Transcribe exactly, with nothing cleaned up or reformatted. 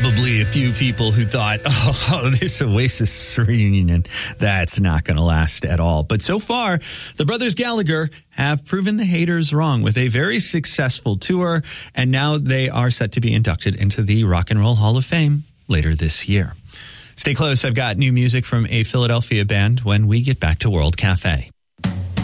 probably a few people who thought, oh, this Oasis reunion, that's not going to last at all. But so far, the Brothers Gallagher have proven the haters wrong with a very successful tour, and now they are set to be inducted into the Rock and Roll Hall of Fame later this year. Stay close. I've got new music from a Philadelphia band when we get back to World Cafe.